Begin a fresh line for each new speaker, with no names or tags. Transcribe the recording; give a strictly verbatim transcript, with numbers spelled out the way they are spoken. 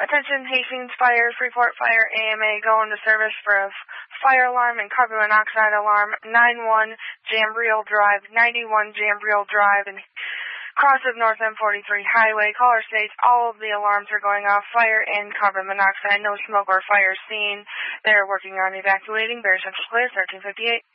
Attention Hastings Fire, Freeport Fire, A M A, go into service for a fire alarm and carbon monoxide alarm, nine one Jambriel Drive, ninety-one Jambriel Drive, and cross of North M forty-three Highway. Caller states all of the alarms are going off, fire and carbon monoxide, no smoke or fire seen. They're working on evacuating. Bear Central Clear, thirteen fifty-eight.